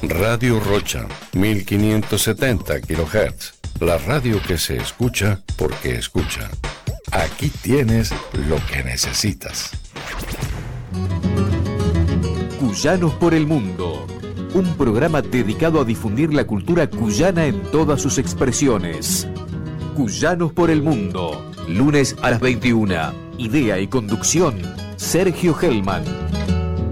Radio Rocha, 1570 kHz. La radio que se escucha porque escucha. Aquí tienes lo que necesitas. Cuyanos por el Mundo. Un programa dedicado a difundir la cultura cuyana en todas sus expresiones. Cuyanos por el Mundo. Lunes a las 21. Idea y conducción, Sergio Hellman.